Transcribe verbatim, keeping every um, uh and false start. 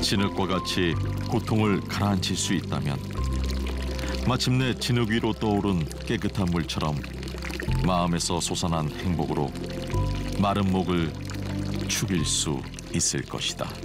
진흙과 같이 고통을 가라앉힐 수 있다면 마침내 진흙 위로 떠오른 깨끗한 물처럼 마음에서 솟아난 행복으로 마른 목을 축일 수 있을 것이다.